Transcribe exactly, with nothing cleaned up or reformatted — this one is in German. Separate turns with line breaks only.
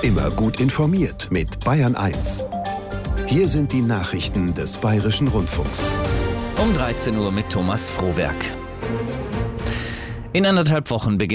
Immer gut informiert mit Bayern eins. Hier sind die Nachrichten des Bayerischen Rundfunks.
Um dreizehn Uhr mit Thomas Frohwerk. In anderthalb Wochen beginnt